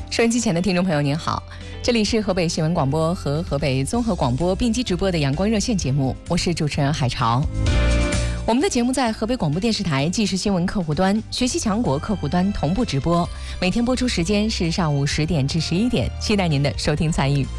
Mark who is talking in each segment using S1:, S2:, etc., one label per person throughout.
S1: 收音机前的听众朋友您好，这里是河北新闻广播和河北综合广播并机直播的阳光热线节目，我是主持人海潮。我们的节目在河北广播电视台即时新闻客户端、学习强国客户端同步直播，每天播出时间是上午10点至11点，期待您的收听参与。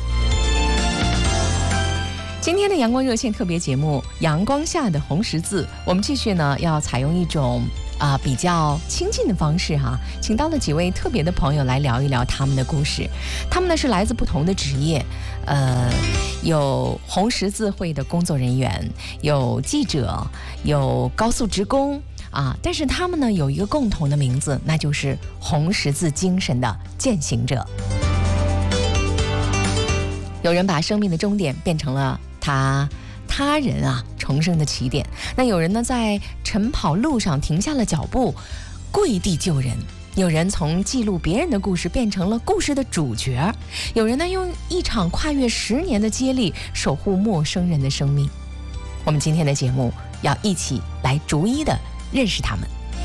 S1: 今天的阳光热线特别节目《阳光下的红十字》，我们继续呢要采用一种比较亲近的方式请到了几位特别的朋友来聊一聊他们的故事。他们呢是来自不同的职业，有红十字会的工作人员，有记者，有高速职工但是他们呢有一个共同的名字，那就是红十字精神的践行者。有人把生命的终点变成了他人重生的起点，那有人呢在晨跑路上停下了脚步，跪地救人，有人从记录别人的故事变成了故事的主角，有人呢用一场跨越10年的接力守护陌生人的生命。我们今天的节目要一起来逐一的认识他们。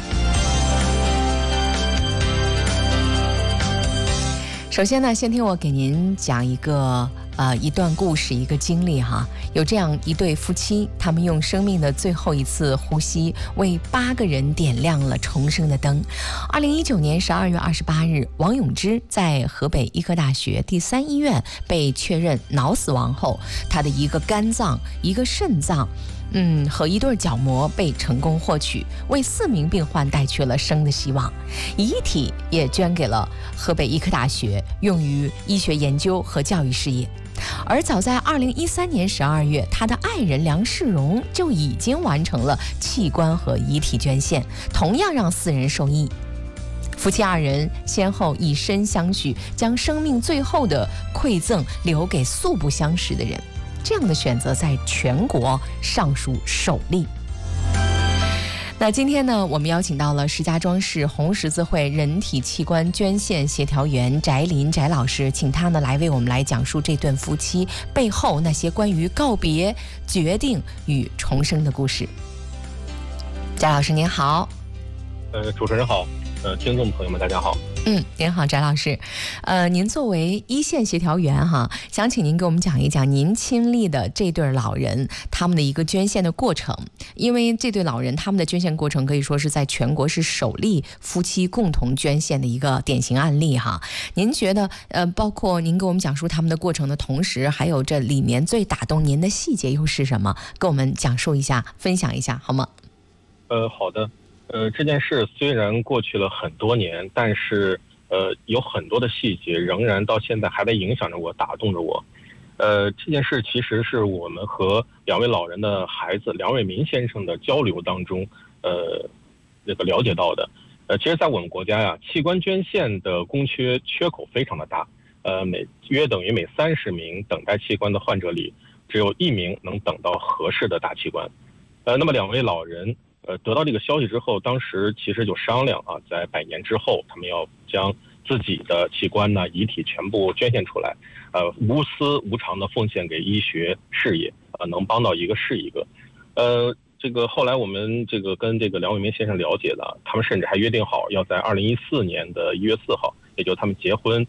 S1: 首先呢，先听我给您讲一段故事，一个经历有这样一对夫妻，他们用生命的最后一次呼吸为8个人点亮了重生的灯。2019年12月28日，王永之在河北医科大学第3医院被确认脑死亡后，他的一个肝脏、一个肾脏和一对角膜被成功获取，为4名病患带去了生的希望。遗体也捐给了河北医科大学，用于医学研究和教育事业。而早在2013年12月，他的爱人梁世荣就已经完成了器官和遗体捐献，同样让4人受益。夫妻2人先后以身相许，将生命最后的馈赠留给素不相识的人。这样的选择在全国尚属首例。那今天呢，我们邀请到了石家庄市红十字会人体器官捐献协调员翟林翟老师，请他呢来为我们来讲述这对夫妻背后那些关于告别、决定与重生的故事。翟老师您好。
S2: 主持人好，听众朋友们大家好。
S1: 您好，翟老师。您作为一线协调员想请您给我们讲一讲您亲历的这对老人他们的一个捐献的过程。因为这对老人他们的捐献过程可以说是在全国是首例夫妻共同捐献的一个典型案例您觉得包括您给我们讲述他们的过程的同时，还有这里面最打动您的细节又是什么？跟我们讲述一下，分享一下好吗？
S2: 好的。这件事虽然过去了很多年，但是有很多的细节仍然到现在还在影响着我，打动着我。这件事其实是我们和2位老人的孩子梁伟民先生的交流当中了解到的。其实在我们国家器官捐献的供缺口非常的大，约等于每30名等待器官的患者里只有1名能等到合适的大器官。那么2位老人得到这个消息之后，当时其实就商量在100年之后，他们要将自己的器官遗体全部捐献出来，无私无偿的奉献给医学事业，能帮到一个是一个。这个后来我们跟梁伟民先生了解了，他们甚至还约定好要在2014年的1月4号，也就是他们结婚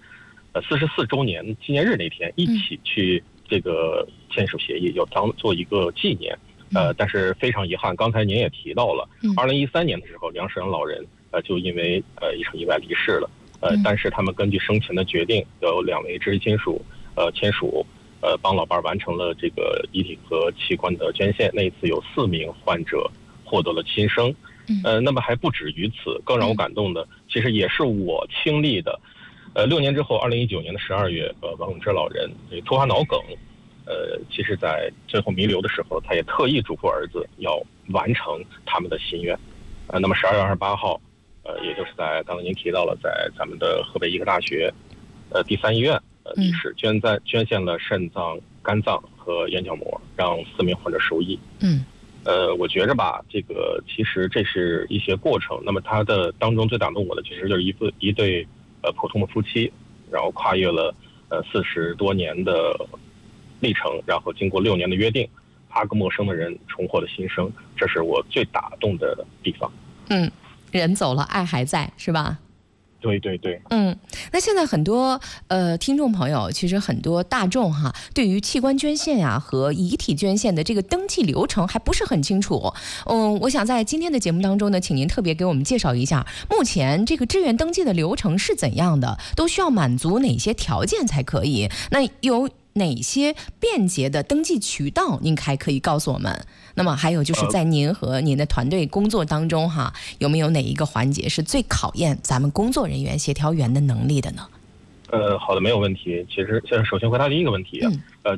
S2: 44周年纪念日那天，一起去签署协议，要当做一个纪念。但是非常遗憾，刚才您也提到了，2013年的时候，梁世荣老人就因为一场意外离世了。但是他们根据生前的决定，有2位直系亲属签署，帮老伴完成了这个遗体和器官的捐献。那一次有4名患者获得了新生。那么还不止于此，更让我感动的，其实也是我亲历的。6年之后，2019年的12月，王永之老人突发脑梗。其实在最后弥留的时候，他也特意嘱咐儿子要完成他们的心愿。那么12月28号，也就是在刚刚您提到了，在咱们的河北医科大学第3医院离世，捐献了肾脏、肝脏和眼角膜，让4名患者受益。我觉着其实这是一些过程。那么它的当中最打动我的，其实就是一对普通的夫妻，然后跨越了40多年的历程，然后经过6年的约定，8个陌生的人重获了新生，这是我最打动的地方。
S1: 人走了，爱还在，是吧？
S2: 对对对。
S1: 那现在很多听众朋友，其实很多大众哈，对于器官捐献呀和遗体捐献的这个登记流程还不是很清楚。我想在今天的节目当中呢，请您特别给我们介绍一下，目前这个志愿登记的流程是怎样的，都需要满足哪些条件才可以？那有哪些便捷的登记渠道，您还可以告诉我们？那么还有就是在您和您的团队工作当中哈，有没有哪一个环节是最考验咱们工作人员协调员的能力的呢？
S2: 好的，没有问题。其实首先回答第一个问题，